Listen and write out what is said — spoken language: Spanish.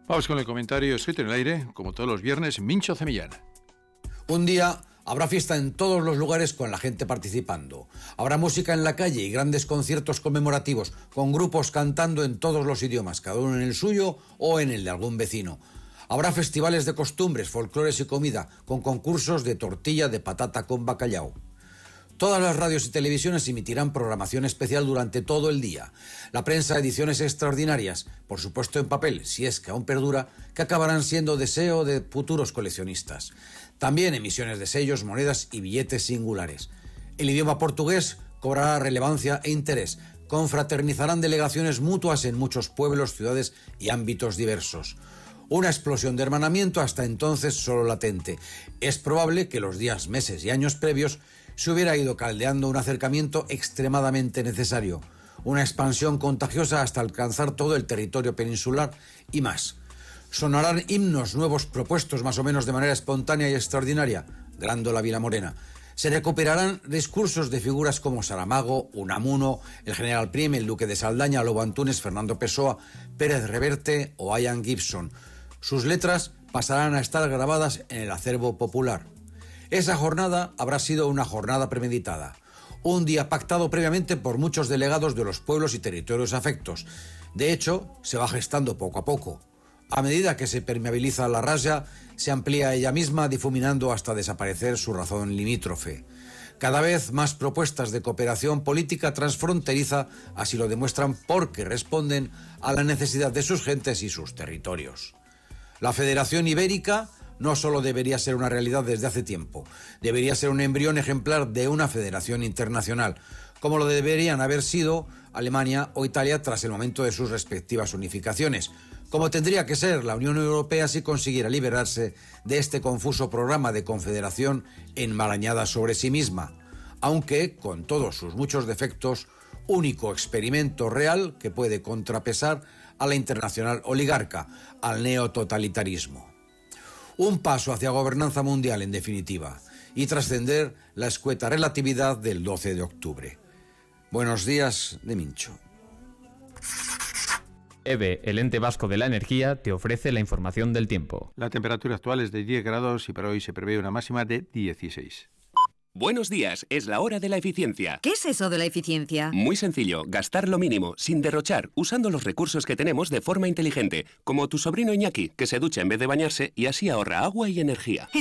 Vamos con el comentario escrito en el aire, como todos los viernes, Mincho Zemillán. Un día habrá fiesta en todos los lugares con la gente participando. Habrá música en la calle y grandes conciertos conmemorativos, con grupos cantando en todos los idiomas, cada uno en el suyo o en el de algún vecino. Habrá festivales de costumbres, folclores y comida, con concursos de tortilla de patata con bacalao. Todas las radios y televisiones emitirán programación especial durante todo el día. La prensa, ediciones extraordinarias, por supuesto en papel, si es que aún perdura, que acabarán siendo deseo de futuros coleccionistas. También emisiones de sellos, monedas y billetes singulares. El idioma portugués cobrará relevancia e interés. Confraternizarán delegaciones mutuas en muchos pueblos, ciudades y ámbitos diversos. Una explosión de hermanamiento hasta entonces solo latente. Es probable que los días, meses y años previos se hubiera ido caldeando un acercamiento extremadamente necesario, una expansión contagiosa hasta alcanzar todo el territorio peninsular y más. Sonarán himnos nuevos propuestos más o menos de manera espontánea y extraordinaria, Grándola Vilamorena. Se recuperarán discursos de figuras como Saramago, Unamuno, el general Prim, el duque de Saldaña, Lobo Antunes, Fernando Pessoa, Pérez Reverte o Ian Gibson. Sus letras pasarán a estar grabadas en el acervo popular. Esa jornada habrá sido una jornada premeditada, un día pactado previamente por muchos delegados de los pueblos y territorios afectos. De hecho, se va gestando poco a poco. A medida que se permeabiliza la raya, se amplía ella misma, difuminando hasta desaparecer su razón limítrofe. Cada vez más propuestas de cooperación política transfronteriza así lo demuestran porque responden a la necesidad de sus gentes y sus territorios. La Federación Ibérica no solo debería ser una realidad desde hace tiempo, debería ser un embrión ejemplar de una federación internacional, como lo deberían haber sido Alemania o Italia tras el momento de sus respectivas unificaciones, como tendría que ser la Unión Europea si consiguiera liberarse de este confuso programa de confederación enmarañada sobre sí misma, aunque, con todos sus muchos defectos, único experimento real que puede contrapesar a la internacional oligarca, al neototalitarismo. Un paso hacia gobernanza mundial, en definitiva, y trascender la escueta relatividad del 12 de octubre. Buenos días de Mincho. EVE, el ente vasco de la energía, te ofrece la información del tiempo. La temperatura actual es de 10 grados y para hoy se prevé una máxima de 16. Buenos días, es la hora de la eficiencia. ¿Qué es eso de la eficiencia? Muy sencillo, gastar lo mínimo, sin derrochar, usando los recursos que tenemos de forma inteligente, como tu sobrino Iñaki, que se ducha en vez de bañarse y así ahorra agua y energía.